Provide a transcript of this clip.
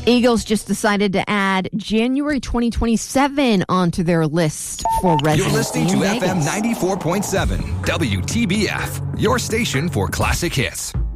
Eagles just decided to add January 2027 onto their list for residency. You're listening to in FM Vegas. 94.7 WTBF, your station for classic hits.